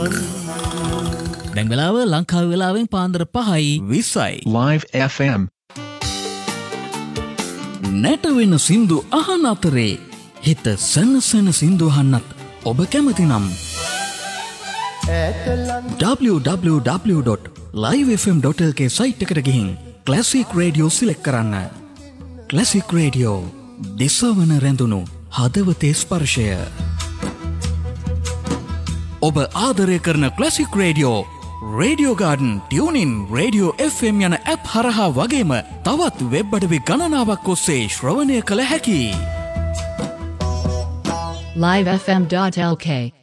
දැන් වෙලාව ලංකාව වෙලාවෙන් පාන්දර 5:20යි. Live FM. නැට වෙන සින්දු අහන අතරේ හිත සනසන සින්දු අහන්නත් ඔබ කැමති නම් www.livefm.lk සයිට් එකට ගිහින් ක්ලාසික් රේඩියෝ සිලෙක්ට් කරන්න. ක්ලාසික් රේඩියෝ දෙසවන රැඳුණු හදවතේ ස්පර්ශය. ඔබ ආදරය කරන classic radio radio garden tuning radio FM යන ඇප් හරහා වගේම තවත් වෙබ් අඩවි ගණනාවක් ඔස්සේ ශ්‍රවණය කළ හැකි. livefm.lk